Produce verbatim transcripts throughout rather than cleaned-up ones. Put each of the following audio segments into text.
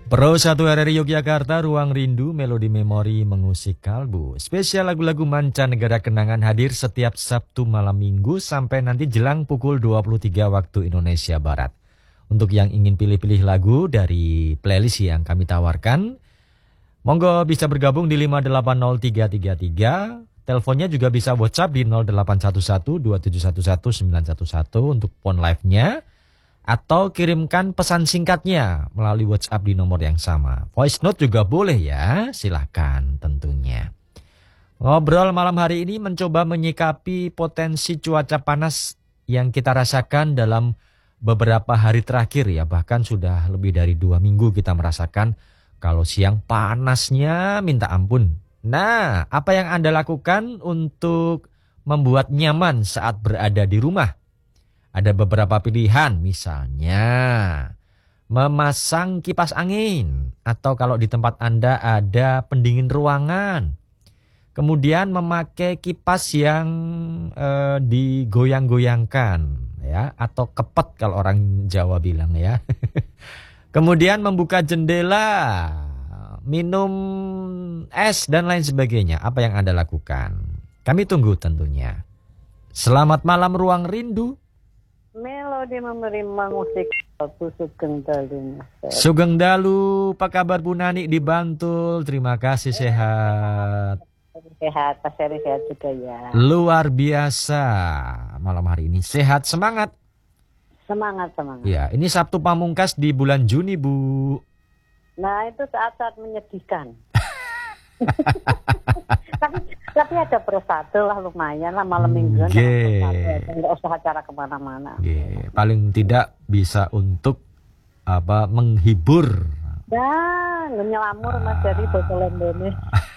Pro satu R R I Yogyakarta, Ruang Rindu, Melodi Memori mengusik kalbu. Spesial lagu-lagu mancanegara kenangan hadir setiap Sabtu malam Minggu sampai nanti jelang pukul dua puluh tiga waktu Indonesia Barat. Untuk yang ingin pilih-pilih lagu dari playlist yang kami tawarkan, monggo bisa bergabung di lima delapan nol tiga tiga tiga. Teleponnya juga bisa WhatsApp di nol delapan satu satu dua tujuh satu satu sembilan satu satu untuk phone live-nya. Atau kirimkan pesan singkatnya melalui WhatsApp di nomor yang sama. Voice note juga boleh ya, silahkan tentunya. Ngobrol malam hari ini mencoba menyikapi potensi cuaca panas yang kita rasakan dalam beberapa hari terakhir ya. Bahkan sudah lebih dari dua minggu kita merasakan kalau siang panasnya minta ampun. Nah, apa yang Anda lakukan untuk membuat nyaman saat berada di rumah? Ada beberapa pilihan, misalnya memasang kipas angin atau kalau di tempat Anda ada pendingin ruangan. Kemudian memakai kipas yang eh, digoyang-goyangkan ya, atau kepet kalau orang Jawa bilang ya. Kemudian membuka jendela, minum es dan lain sebagainya. Apa yang Anda lakukan? Kami tunggu tentunya. Selamat malam Ruang Rindu. Melodi menerima musik aku Sugeng Dalu. Sugeng Dalu, apa kabar Bu Nani di Bantul? Terima kasih, sehat. Sehat, Pak Seri sehat juga ya. Luar biasa malam hari ini. Sehat, semangat. Semangat, semangat. Ya, ini Sabtu pamungkas di bulan Juni, Bu. Nah, itu saat-saat menyedihkan. tapi tapi ada persatu lah, lumayan lah malam mingguan. Nggak usah acara kemana-mana. Ge. Paling tidak bisa untuk apa menghibur. Ya, nyelamur ah. Mas dari botol Indonesia.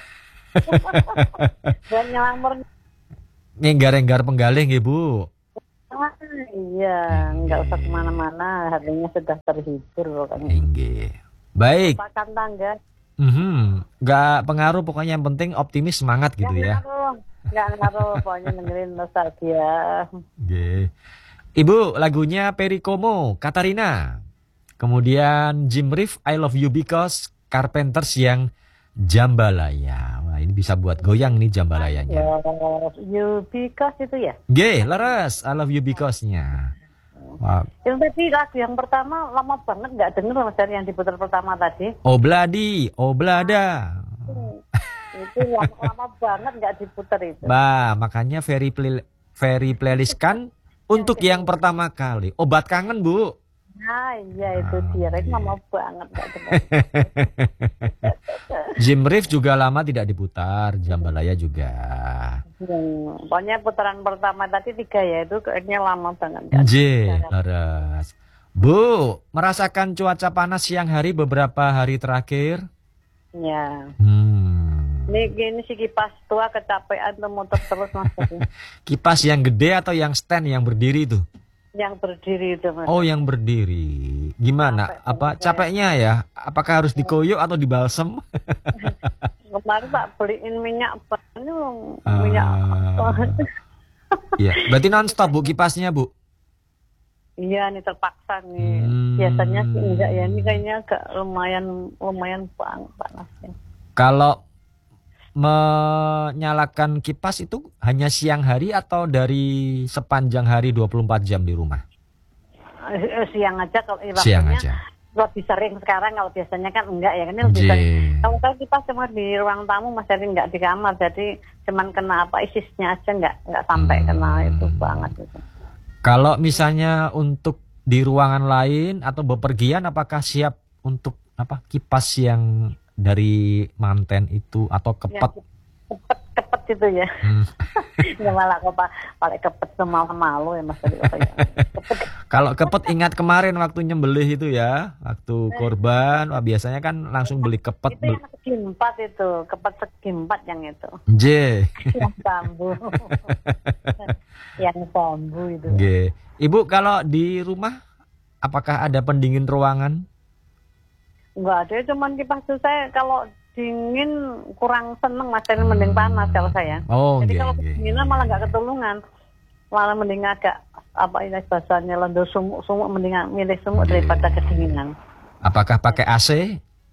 Buat nyelamur. Ngenggar-enggar penggalih Ibu. Ah, iya, nggak usah kemana-mana. Hatinya sudah terhibur pokoknya. Nggih. Baik. Pakan tangga. Mm-hmm. Gak pengaruh, pokoknya yang penting optimis, semangat gitu gak ya. Ngaruh. Gak ngaruh, pokoknya dengerin nostalgia. Okay. Ibu, lagunya Perry Como, Katarina. Kemudian Jim Reeves, I Love You Because, Carpenters yang Jambalaya. Wah, ini bisa buat goyang nih jambalayanya. I Love You Because itu ya? Ge, leres, I Love You Because-nya. Wow. Yang tadi lagu yang pertama lama banget nggak denger Mas dari yang diputar pertama tadi. Obladi, Oblada. Hmm. Itu lama, lama banget nggak diputar itu. Bah, makanya very play, very playlist kan untuk yang pertama kali. Obat kangen Bu. Nah iya itu ah, dia, itu lama banget nggak denger. Jim Reeves juga lama tidak diputar, Jambalaya juga. Hmm, pokoknya putaran pertama tadi tiga ya, itu kayaknya lama banget. J, laras. Bu, merasakan cuaca panas siang hari beberapa hari terakhir? Ya. Hmm. Ini gini si kipas tua kecapean tuh muter terus Mas. Kipas yang gede atau yang stand yang berdiri itu? Yang berdiri itu Mas. Oh, yang berdiri. Gimana? Capek, apa capeknya ya? Apakah harus dikoyok atau dibalsem? Kemarin Pak beliin minyak apa? Minyak apa? Iya, berarti non-stop Bu kipasnya Bu? Iya, nih terpaksa nih. Hmm. Biasanya sih enggak ya, ini kayaknya agak lumayan lumayan panasnya. Kalau menyalakan kipas itu hanya siang hari atau dari sepanjang hari dua puluh empat jam di rumah? Siang aja kalau siang aja. Lebih sering sekarang, kalau biasanya kan enggak ya, ini lebih sering. Kalau kalau kipas cuma di ruang tamu Mas, jadi enggak di kamar, jadi cuman kena apa isisnya aja, enggak enggak sampai hmm. kena itu banget gitu. Kalau misalnya untuk di ruangan lain atau bepergian, apakah siap untuk apa kipas yang dari manten itu atau kepet? Ya, kepet kepet itu ya. Hmm. Ya malah kok paling kepet sama malu ya Mas. Kalau kepet ingat kemarin waktu nyembelih itu ya, waktu korban, wah biasanya kan langsung beli kepet. Itu yang segi empat itu, kepet segi empat yang itu. J. Yang bambu. Yang bambu itu. G. Ibu kalau di rumah apakah ada pendingin ruangan? Enggak ada, cuman kipas itu saya kalau dingin kurang seneng Mas, jadi mending panas kalau saya. Oh, jadi okay, kalau okay. kedinginan malah nggak ketulungan, malah mending agak apa ini bahasanya lendo sumuk-sumuk, mending milih sumuk okay. daripada kedinginan. Apakah pakai A C?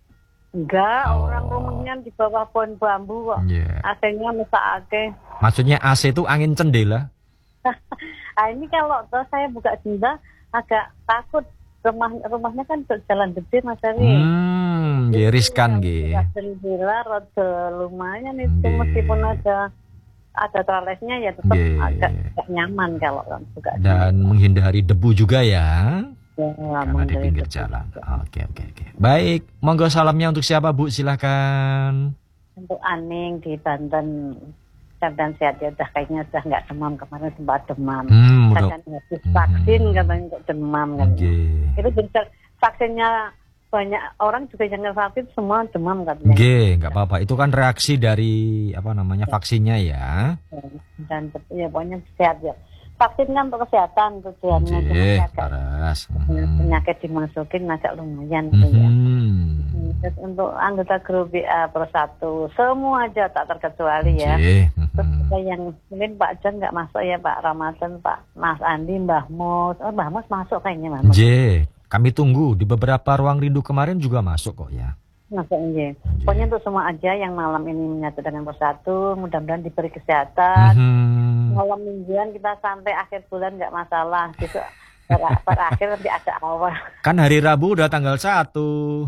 Enggak, Oh. orang rumahnya di bawah pohon bambu kok. Yeah. A C-nya mesake. Maksudnya A C itu angin cendela? Nah ini kalau tuh saya buka jendela agak takut. Rumah rumahnya kan jalan gede Mas Ari. Hmm, nggih riskan nggih. Jendela rada lumayan itu Nggih. meskipun ada ada tralesnya ya tetap Nggih. agak, agak nyaman kalau buka. Dan menghindari debu juga ya. Ya, Karena di pinggir jalan. Oke, oke, oke. Baik, monggo salamnya untuk siapa Bu? Silahkan. Untuk Aning di Banten dan sehat ya, udah kayaknya udah nggak demam, kemarin sempat demam. Hmm, mudah. Kadang habis vaksin katanya kok demam kan. Oke. Itu bisa vaksinnya banyak orang juga yang vaksin semua demam katanya. Oke, nggak apa-apa. Itu kan reaksi dari apa namanya vaksinnya ya. Dan ya pokoknya sehat ya. Vaksin kan untuk kesehatan tujuannya, cuma Oke, agak paras. penyakit dimasukin agak lumayan tuh ya. Hmm. Terus untuk anggota grup B A Pro satu semua aja tak terkecuali ya. Oke. Terus ada yang mungkin Pak John nggak masuk ya, Pak Ramadan, Pak Mas Andi, Mbah Mos. Oh, Mbah Mos masuk kayaknya Mbah Mos. J, kami tunggu di beberapa ruang rindu kemarin juga masuk kok ya. Masuk aja. Pokoknya untuk semua aja yang malam ini menyatu dengan Pro satu, mudah-mudahan diberi kesehatan. Hmm. Malam mingguan kita sampai akhir bulan nggak masalah. Besok per- terakhir nanti ada awal. Kan hari Rabu udah tanggal satu.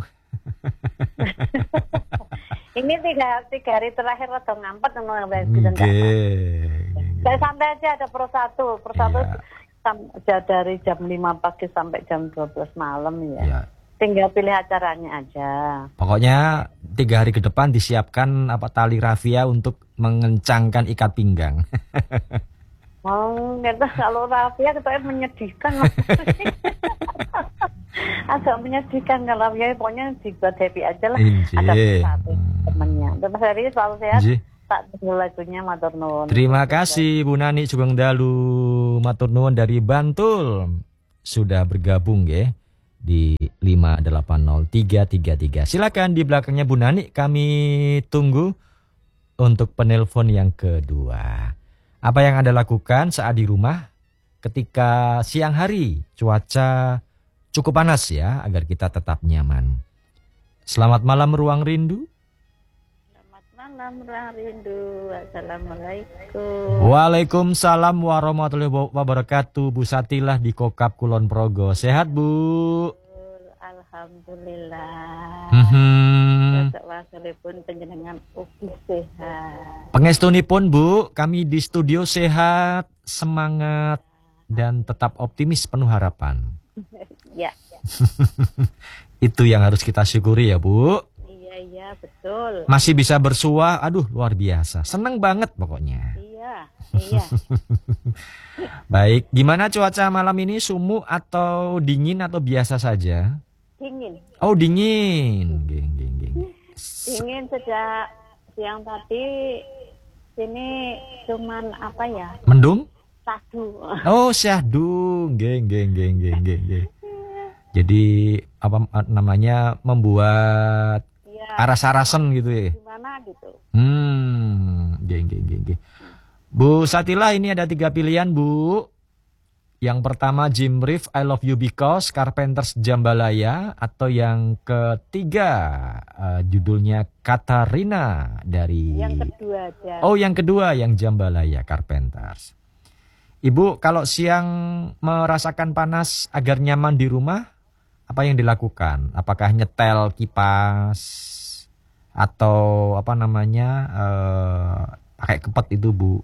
Ini tiga, tiga hari terakhir atau ngampet nomor Oke. Saya santai aja ada Pro satu. Pro satu Iya. sam- ja- dari jam lima pagi sampai jam dua belas malam ya. Ya. Tinggal pilih acaranya aja. Pokoknya tiga hari ke depan disiapkan apa tali rafia untuk mengencangkan ikat pinggang. Oh, gitu. Kalau Rafia kita menyedihkan. Agak menyedihkan kalau Rafia, pokoknya dibuat happy aja lah. Injih. Ada satu temennya. Terima kasih selalu sehat. Injih. Tak tunggu lagunya matur nuwun. Terima kasih Bu Nani Sugeng Dalu matur nuwun dari Bantul. Sudah bergabung ya di lima delapan nol tiga tiga tiga. Silakan di belakangnya Bu Nani, kami tunggu untuk penelpon yang kedua. Apa yang Anda lakukan saat di rumah ketika siang hari cuaca cukup panas ya, agar kita tetap nyaman. Selamat malam Ruang Rindu. Selamat malam Ruang Rindu. Assalamualaikum. Waalaikumsalam warahmatullahi wabarakatuh. Bu Satilah di Kokap Kulon Progo. Sehat Bu? Alhamdulillah. Mhm. Wasalipun penjenengan ugi sehat. Pengestunipun Bu, kami di studio sehat, semangat, dan tetap optimis penuh harapan. Ya, Itu yang harus kita syukuri ya Bu. iya iya betul. Masih bisa bersuah, aduh luar biasa. Seneng banget pokoknya. Iya, iya. Baik, gimana cuaca malam ini? Sumuk atau dingin atau biasa saja? Dingin. Oh dingin. Geng, geng, geng. Dingin sejak siang tadi. Sini cuman apa ya? Mendung? Sadu. Oh syahdu. Geng, geng, geng, geng, geng, geng. Jadi apa namanya membuat Iya. aras-arasan gitu ya? Gimana gitu? Hmm, geng, geng, geng, geng. Bu Satila, ini ada tiga pilihan Bu. Yang pertama Jim Reeves I Love You Because, Carpenters Jambalaya, atau yang ketiga uh, judulnya Katarina dari. Yang kedua aja. Oh yang kedua yang Jambalaya Carpenters. Ibu kalau siang merasakan panas agar nyaman di rumah, apa yang dilakukan? Apakah nyetel kipas atau apa namanya uh, pakai kepet itu Bu?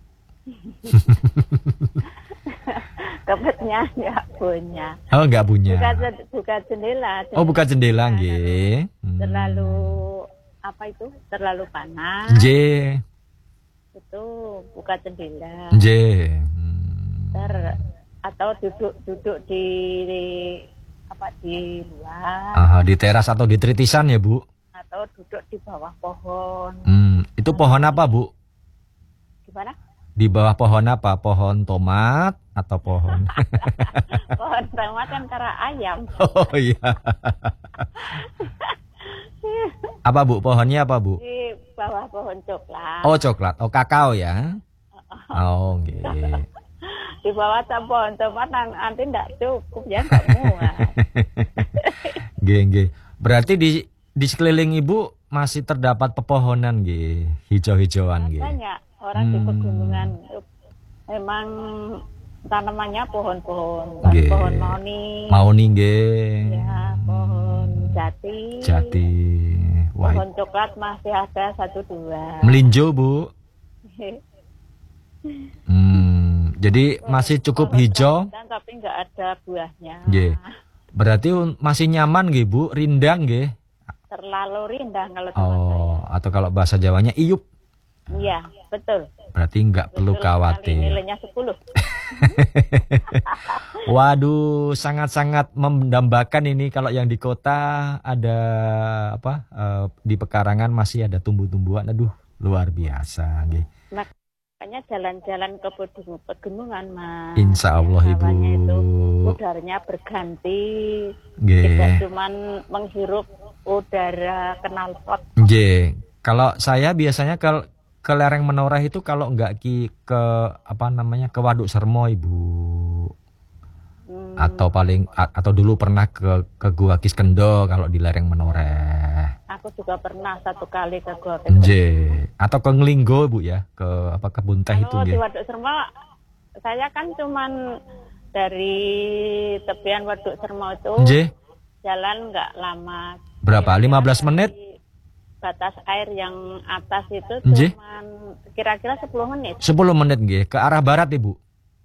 Kepetnya nggak punya. Oh nggak punya. Buka, buka jendela. Oh buka jendela nggih. Hmm. Terlalu apa itu? Terlalu panas. J. Itu buka jendela. J. Hmm. Ter, atau duduk-duduk di, di apa di luar. Aha, di teras atau di tritisan ya Bu? Atau duduk di bawah pohon. Hmm. Itu pohon apa Bu? Gimana? Di bawah pohon apa? Pohon tomat atau pohon? Pohon tomat kan karena ayam. Oh iya. Apa Bu? Pohonnya apa Bu? Di bawah pohon coklat. Oh coklat. Oh kakao ya? Oh oke. Okay. Di bawah pohon tomat nanti enggak cukup ya nggak muat. Geng geng. Berarti di di sekeliling Ibu masih terdapat pepohonan nggih, hijau-hijauan nggih. Banyak orang di Hmm. pegunungan memang tanamannya pohon-pohon, Nggih. pohon mauni, Mauni nggih. ya, pohon jati, Jati. Wah, pohon coklat masih ada satu dua. melinjo Bu. Hmm, jadi masih cukup Pohon hijau. rambutan, tapi nggak ada buahnya. Nggih. Berarti un- masih nyaman nggih Bu, rindang nggih. Terlalu rindang kalau tempat saya. Oh, atau kalau bahasa Jawanya iup. Iya, betul. Berarti nggak perlu Betul sekali, khawatir. nilainya sepuluh. Waduh, sangat-sangat mendambakan ini kalau yang di kota ada apa? eh, di pekarangan masih ada tumbuh-tumbuhan. Aduh, luar biasa nggih. Makanya jalan-jalan ke pegunungan, pegunungan Mas. Insya Allah Yang Ibu. hawanya itu udaranya berganti. Nggih. Tidak cuman menghirup udara knalpot. Nggih. Kalau saya biasanya ke ke lereng Menoreh itu kalau nggak ki ke apa namanya ke Waduk Sermo Ibu. Hmm, Atau paling a- atau dulu pernah ke ke Gua Kiskendo kalau di lereng Menoreh. aku juga pernah satu kali ke Gua Kiskendo. Nggih. Atau ke Nglinggo Bu ya, ke apa kebun teh itu Kalau di nggih. Waduk Sermo, saya kan cuman dari tepian Waduk Sermo itu Nggih. jalan nggak lama. Berapa? Kira-kira lima belas menit? dari batas air yang atas itu Nggih. cuman kira-kira sepuluh menit. sepuluh menit nggih, ke arah barat Ibu.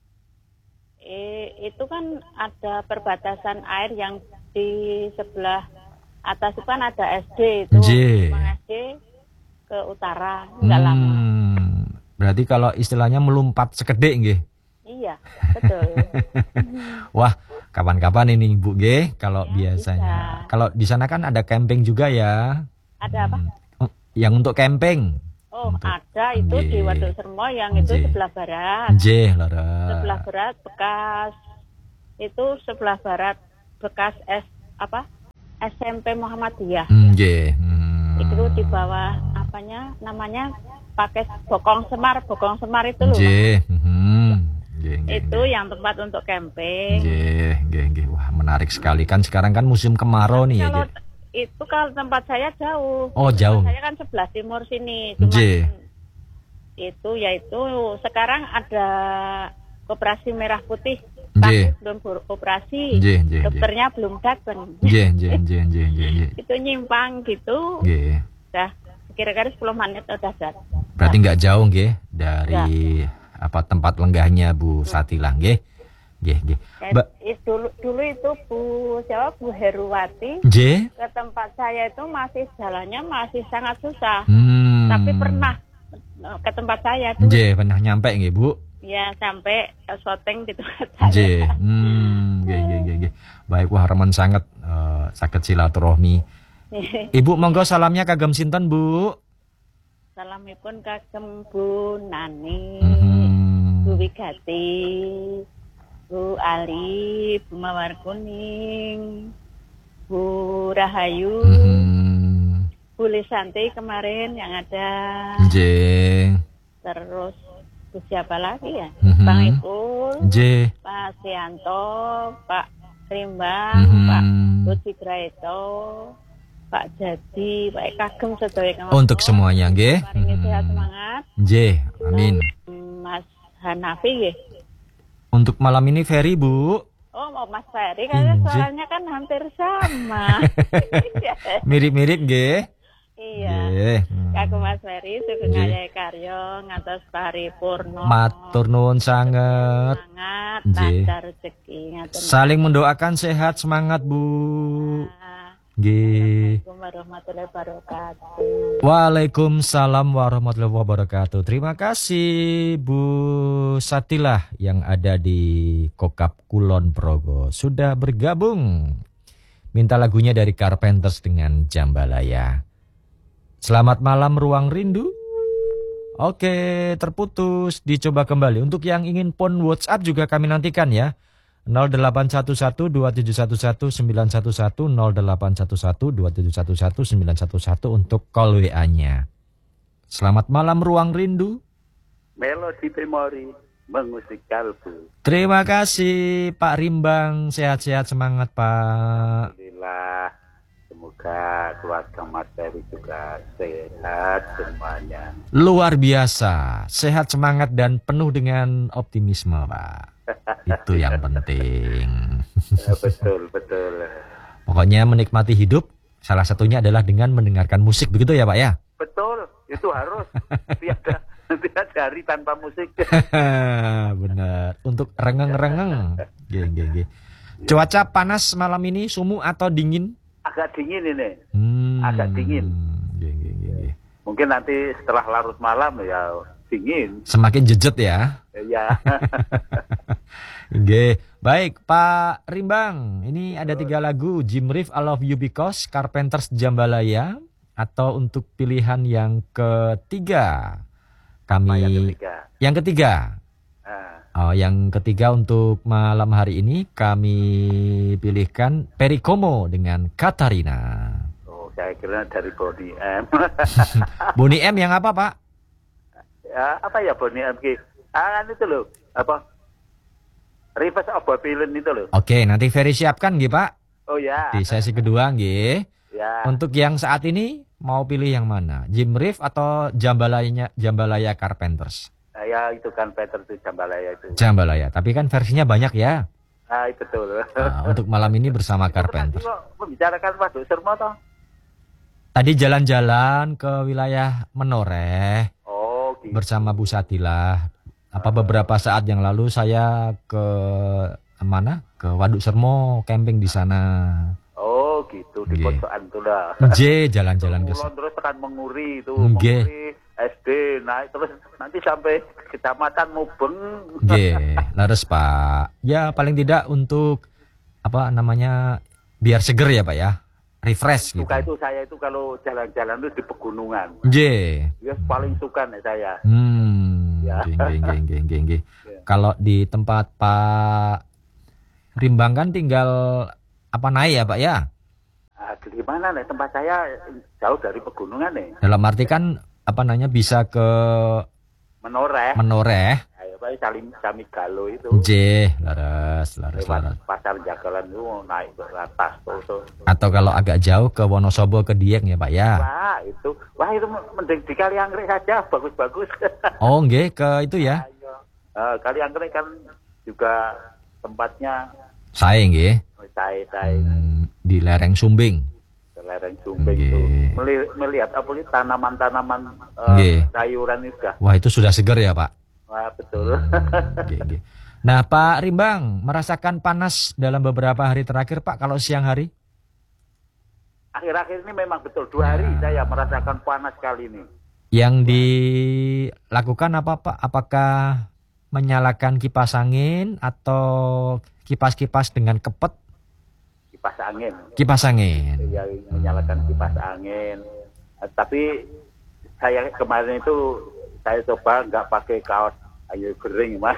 Eh, itu kan ada perbatasan air yang di sebelah atas itu kan ada S D itu. Nggih. Cuma S D ke utara, nggak lama. Hmm, berarti kalau istilahnya melompat sekedek nggih. Iya, betul. Wah, kapan-kapan ini Bu nggih kalau Ya, biasanya. bisa. Kalau di sana kan ada camping juga ya. Ada apa? Oh, yang untuk camping. Oh, Untuk- ada itu di Nggih. Waduk Sermo yang itu Nggih. sebelah barat. Nggih, Lora. Sebelah barat bekas itu sebelah barat bekas S apa? S M P Muhammadiyah. Nggih. Hmm. Itu di bawah apanya namanya pakai Bokong Semar, Bokong Semar itu loh. Mas. Nggih. Hmm. Nggih, nggih, Itu yang tempat untuk camping. Nggih, nggih, nggih. Wah, menarik sekali kan sekarang kan musim kemarau nih ya. Kalau Nggih. itu kalau tempat saya jauh. Oh, Tempat jauh. saya kan sebelah timur sini. Cuman Nggih. itu yaitu sekarang ada Koperasi Merah Putih. Nggih. Tapi belum beroperasi. Nggih, nggih, nggih. Dokternya belum datang. Nggih, nggih, nggih, nggih, nggih, nggih. Itu nyimpang gitu. Nggih. Udah kira-kira sepuluh menit udah datang. Berarti nggak jauh nggih dari apa tempat lenggahnya Bu Satila nggih. Nggih, nggih. Eh, Mbak, i- dulu dulu itu Bu siapa Bu Heruwati nggih. ke tempat saya itu masih jalannya masih sangat susah. Hmm. Tapi pernah eh, ke tempat saya tuh Nggih, pernah nyampe nggih, Bu? ya sampai eh, syuting di tempat saya. Nggih. Hmm, nggih, nggih, nggih, nggih. Baik, wah remen sangat eh, saged silaturahmi. Ibu monggo salamnya kagem sinten, Bu? Salamipun kagem Bu Nani, Mhm. Bu Wigati, Bu Ali, Bu Mawar Kuning, Bu Rahayu, Mhm. Bu Lisanti kemarin yang ada. Nggih. Terus Bu siapa lagi ya? Mhm. Bang Ipul, Nggih. Pak Sianto, Pak Rimbang, Mhm. Pak Budi Graito, Pak Jadi, Pak Kagem sedaya kemawon. Untuk semuanya nggih. Paringi sehat Mhm. semangat. Nggih, amin. Mas Hanafi nggih. Untuk malam ini Ferry, Bu. Oh, mau Mas Ferry kayaknya Nggih. suaranya kan hampir sama. Mirip-mirip nggih. Iya. Nggih. Hmm. Aku Mas Ferry sugeng Nggih. ngaya karya ngantos paripurna. Matur nuwun sanget. Semangat, Nggih. lancar rezeki ngaten. Saling mendoakan sehat semangat, Bu. Nggih. Assalamualaikum warahmatullahi wabarakatuh. Waalaikumsalam warahmatullahi wabarakatuh. Terima kasih Bu Satilah yang ada di Kokap Kulon Progo sudah bergabung. Minta lagunya dari Carpenters dengan Jambalaya. Selamat malam Ruang Rindu. Oke, terputus. Dicoba kembali. Untuk yang ingin phone WhatsApp juga kami nantikan ya. nol delapan satu satu dua tujuh satu satu sembilan satu satu nol delapan satu satu dua tujuh satu satu sembilan satu satu untuk call W A-nya. Selamat malam Ruang Rindu. Melodi memori mengusik kalbu. Terima kasih Pak Rimbang. Sehat-sehat semangat Pak. Alhamdulillah. Semoga juga, keluarga Mas Ferry juga sehat semuanya. Luar biasa, sehat, semangat, dan penuh dengan optimisme, Pak. Itu yang penting. Betul, betul. Pokoknya menikmati hidup, salah satunya adalah dengan mendengarkan musik, begitu ya Pak ya? Betul, itu harus. Tiada, tiada hari tanpa musik. Benar, untuk rengeng-rengeng. Geng, geng, geng. Cuaca panas malam ini, sumu atau dingin? Agak dingin ini, Hmm. agak dingin. Geng, geng, geng, geng. Mungkin nanti setelah larut malam ya dingin. Semakin jejet ya. Ya. Oke, baik Pak Rimbang. Ini ada tiga lagu, Jim Reeves, I Love You Because, Carpenters, Jambalaya, atau untuk pilihan yang ketiga kami. Apa yang ketiga? Yang ketiga. Ah. Oh, yang ketiga untuk malam hari ini kami pilihkan Perry Como dengan Katarina. Oh, saya kira dari Bonnie M. Bonnie M yang apa Pak? Ya, apa ya Bonnie M? Ah, kan itu loh, apa? Reverse of Babylon itu loh. Oke, nanti Ferry siapkan nggih Pak. Oh ya. Di sesi kedua nggih. Ya. Untuk yang saat ini mau pilih yang mana? Jim Reeves atau Jambalaya Jambalaya Carpenters? Ya itu kan Peter itu Jambalaya itu. Jambalaya, tapi kan versinya banyak ya. Ah, betul. Nah, untuk malam ini bersama Carpenters. Membicarakan Pak Sermo toh? Tadi jalan-jalan ke wilayah Menoreh. Oh, gitu. Bersama Bu Satilah. Apa beberapa saat yang lalu saya ke mana? Ke Waduk Sermo camping di sana. Oh, gitu di Nggih. pojokan itu lah. J jalan-jalan ke Kulon sana. terus tekan Menguri itu, Nggih. Menguri S D naik terus nanti sampai kecamatan Mubeng. Nggih, laras Pak. Ya paling tidak untuk apa namanya biar seger ya Pak ya. Refresh gitu. Suka itu saya itu kalau jalan-jalan itu di pegunungan. Nggih. Ya paling suka nih saya. Hmm. Ya. Geng, geng, geng, geng, geng, geng. Ya. Kalau di tempat Pak Rimbang kan tinggal apa naik ya Pak ya? Ah, di mana nih tempat saya jauh dari pegunungan nih. Dalam arti kan apa namanya bisa ke Menoreh. Menoreh. Ayo Pak Salim Samigalo itu. J, laras, laras, Lewat laras. pasar Jagalan itu naik ke atas tuh. Atau kalau agak jauh ke Wonosobo ke Dieng ya Pak ya? Wah itu, wah itu mending di Kalianggrek saja bagus-bagus. Oh nggih ke itu ya? Ayo. Uh, Kalianggrek kan juga tempatnya Saya nggih. saya-saya Hmm, di lereng Sumbing. lereng Sumbing Nggih. itu Meli- melihat apa ini tanaman-tanaman Nggih. uh, sayuran itu sudah Wah itu sudah seger ya Pak? wah betul. Hmm, nggih, nggih. Nah Pak Rimbang merasakan panas dalam beberapa hari terakhir Pak kalau siang hari? Akhir-akhir ini memang betul dua hari Ya. saya merasakan panas kali ini. Yang dilakukan apa Pak? Apakah menyalakan kipas angin atau kipas-kipas dengan kepet? Kipas angin. Kipas angin. Ya, menyalakan kipas angin. Eh, tapi saya kemarin itu saya coba nggak pakai kaos ayo kering mas.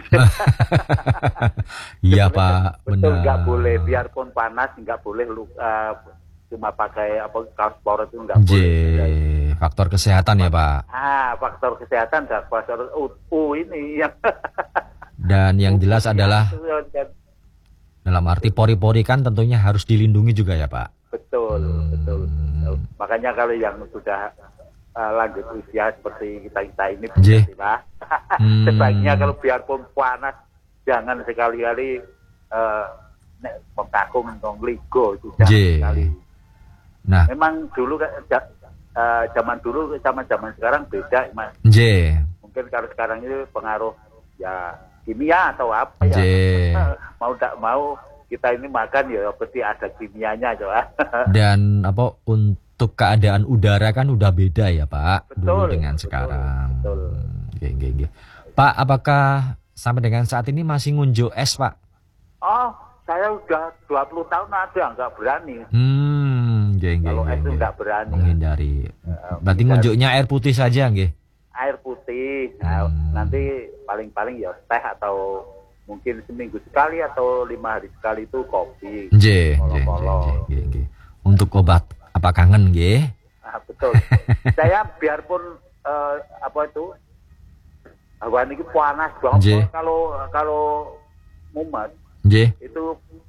Iya Pak, Betul benar. nggak boleh biarpun panas nggak boleh lu, uh, cuma pakai apa kaos sport itu nggak J, boleh. faktor kesehatan ya Pak. Ah faktor kesehatan dan faktor U, U ini yang Dan yang jelas adalah Dan- dalam arti pori-pori kan tentunya harus dilindungi juga ya Pak. betul Hmm. betul. betul. Makanya kalau yang sudah uh, lanjut usia seperti kita kita ini J. lah. Hmm. Sebaiknya kalau biarpun panas jangan sekali-kali uh, nek mengkakung nong ligo itu jangan J. sekali. Nah, Memang dulu kan ja- uh, zaman dulu sama zaman sekarang beda mas. J, Mungkin kalau sekarang itu pengaruh ya kimia atau apa ya. J. Mau tak mau kita ini makan ya pasti ada kimianya coba. Dan apa untuk keadaan udara kan udah beda ya Pak dulu Betul, dengan betul, sekarang. betul. Hmm, oke, oke, oke. Pak, apakah sampai dengan saat ini masih ngunjuk es Pak? Oh, saya udah dua puluh tahun ada nggak berani. Hmm, oke, oke, Kalau oke, es itu oke. nggak berani. Menghindari. Eh, Berarti menghindari. ngunjuknya air putih saja nggih? Air putih. Nah, Hmm. nanti paling-paling ya teh atau mungkin seminggu sekali atau lima hari sekali itu kopi. J, J, J, Kolo-kolo. J, J, J. Untuk obat apa kangen nggih? Ah, betul. Saya biarpun eh, apa itu awan ini panas J. banget kalau kalau mumet J. itu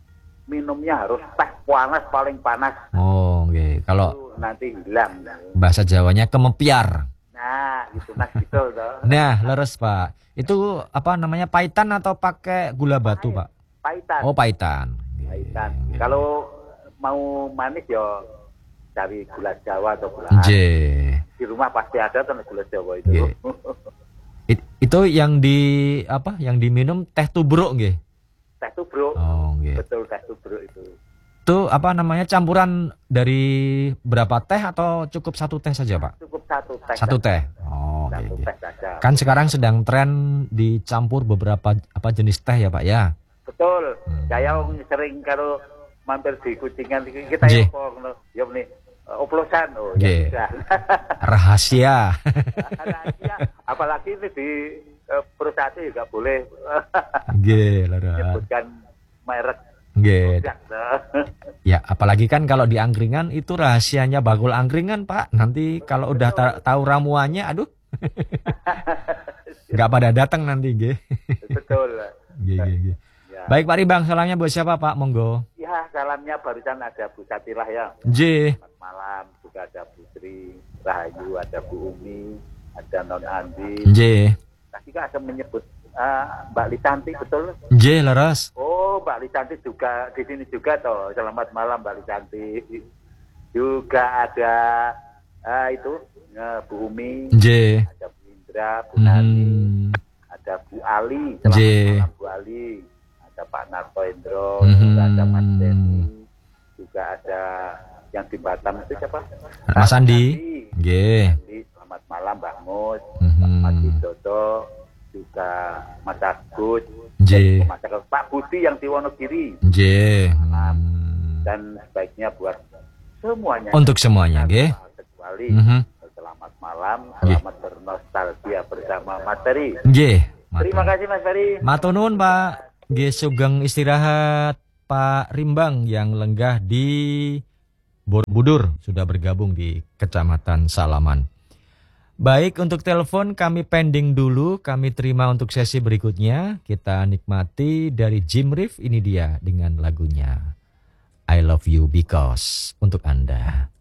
minumnya harus teh panas, paling panas. Oh, oke. Kalau Itu nanti hilang. bahasa Jawanya kemepiar. Nah, gitu mas gitu toh. Nah, leres Pak. Itu apa namanya, pahitan atau pakai gula batu Pak? Pahitan. Oh, pahitan. Pahitan. Oke. Kalau mau manis ya dari gula Jawa atau gula J. Di rumah pasti ada tuh gula Jawa itu. Ye. It- itu yang di apa? Yang diminum teh tubruk nggih. Teh tubruk. Oh, nggih. Betul, teh tubruk itu. Itu apa namanya, campuran dari berapa teh atau cukup satu teh saja Pak? Cukup satu teh. Satu saja. teh. Oh, Satu nggih, nggih. teh saja. Kan sekarang sedang tren dicampur beberapa apa jenis teh ya Pak ya? Betul. Hmm. Saya sering kalau mampir di Kucingan kita Nggih. ya kok ya nih oplosan oh Nggih. ya. Rahasia. Rahasia. Apalagi ini di eh, perusahaan juga boleh Nggih, leres. menyebutkan merek. Nggih. produk. Ya, apalagi kan kalau di angkringan itu rahasianya bakul angkringan, Pak. Nanti kalau udah ta- tahu ramuannya, aduh. Nggak pada datang nanti, nggih. Betul. Nggih, nggih, nggih. Ya. Baik Pak Ribang, salamnya buat siapa Pak? Monggo. Ya, salamnya barusan ada Bu Satilah ya. J. Selamat malam, juga ada Putri Rahayu, ada Bu Umi, ada Non Andi. J. Tadi kan ada menyebut ah, Mbak Lisanti, betul? J leres. Oh, Mbak Lisanti juga di sini juga toh. Selamat malam Mbak Lisanti. Juga ada ah, itu eh, Bu Umi, J. ada Bu Indra, Bu Nani, Hmm. ada Bu Ali. Selamat J. malam Bu Ali. Ada Pak Narto Indro, Mhm. juga ada Mas Denny, juga ada yang di Batam itu siapa? Mas Andi. Nggih. Jadi, selamat malam Mbak Mus, Mhm. Mas Widodo, juga Mas Agus, J. Mas Agus, Pak Budi yang di Wonogiri. J. Hmm. Dan sebaiknya buat semuanya. Untuk semuanya, nggih. Kecuali Mhm. selamat malam, Nggih. selamat bernostalgia bersama Mas Ferry. Nggih. Terima kasih Mas Ferry. Matur nuwun Pak. Nggih, sugeng istirahat Pak Rimbang yang lenggah di Borobudur, sudah bergabung di Kecamatan Salaman. Baik, untuk telepon kami pending dulu, kami terima untuk sesi berikutnya. Kita nikmati dari Jim Reeve, ini dia dengan lagunya I Love You Because untuk Anda.